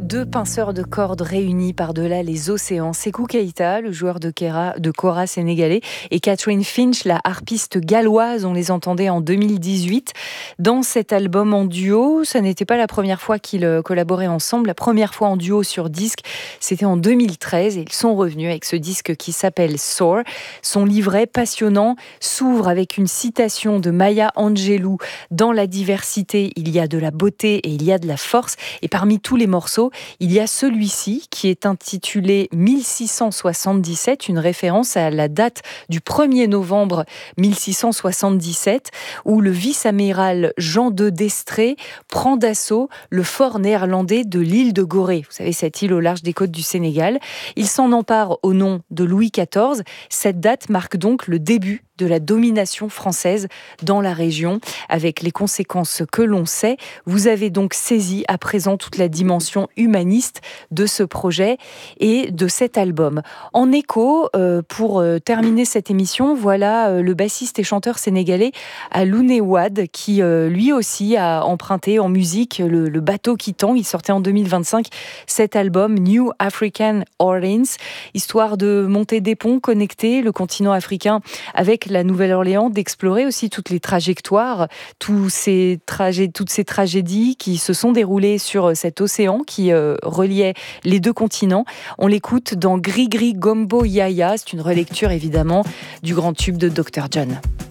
Deux pinceurs de cordes réunis par-delà les océans. Sékou Keïta, le joueur de kora sénégalais, et Catherine Finch, la harpiste galloise. On les entendait en 2018 dans cet album en duo. Ça n'était pas la première fois qu'ils collaboraient ensemble. La première fois en duo sur disque, c'était en 2013 et ils sont revenus avec ce disque qui s'appelle Soar. Son livret passionnant s'ouvre avec une citation de Maya Angelou. Dans la diversité, il y a de la beauté et il y a de la force. Et parmi tous les morceaux, il y a celui-ci qui est intitulé 1677, une référence à la date du 1er novembre 1677, où le vice-amiral Jean de Destrée prend d'assaut le fort néerlandais de l'île de Gorée. Vous savez, cette île au large des côtes du Sénégal. Il s'en empare au nom de Louis XIV. Cette date marque donc le début de la domination française dans la région, avec les conséquences que l'on sait. Vous avez donc saisi à présent toute la dimension humaniste de ce projet et de cet album. En écho, pour terminer cette émission, voilà le bassiste et chanteur sénégalais Alioune Wade, qui lui aussi a emprunté en musique le bateau qui tangue. Il sortait en 2025 cet album New African Orleans, histoire de monter des ponts, connecter le continent africain avec la Nouvelle-Orléans, d'explorer aussi toutes les trajectoires, toutes ces tragédies qui se sont déroulées sur cet océan qui reliait les deux continents. On l'écoute dans Gris Gris Gombo Yaya, c'est une relecture évidemment du grand tube de Dr. John.